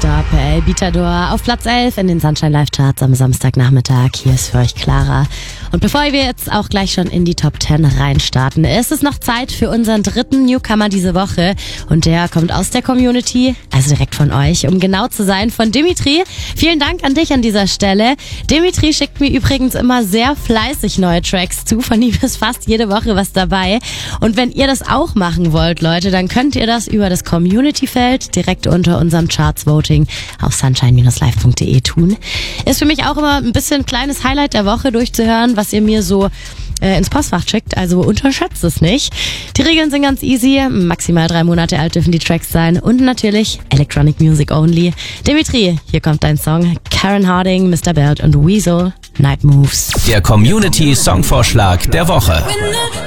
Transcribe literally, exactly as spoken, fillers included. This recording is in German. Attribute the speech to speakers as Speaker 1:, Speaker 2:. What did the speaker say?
Speaker 1: Stop, El Bitador auf Platz elf in den Sunshine Live Charts am Samstagnachmittag. Hier ist für euch Clara. Und bevor wir jetzt auch gleich schon in die Top zehn reinstarten, ist es noch Zeit für unseren dritten Newcomer diese Woche. Und der kommt aus der Community, also direkt von euch, um genau zu sein, von Dimitri. Vielen Dank an dich an dieser Stelle. Dimitri schickt mir übrigens immer sehr fleißig neue Tracks zu. Von ihm ist fast jede Woche was dabei. Und wenn ihr das auch machen wollt, Leute, dann könnt ihr das über das Community-Feld direkt unter unserem Charts-Voting auf sunshine Bindestrich live Punkt de tun. Ist für mich auch immer ein bisschen ein kleines Highlight der Woche durchzuhören, was ihr mir so äh, ins Postfach schickt, also unterschätzt es nicht. Die Regeln sind ganz easy, maximal drei Monate alt dürfen die Tracks sein und natürlich Electronic Music Only. Dimitri, hier kommt dein Song, Karen Harding, Mister Belt und Weasel, Night Moves.
Speaker 2: Der Community-Songvorschlag der Woche.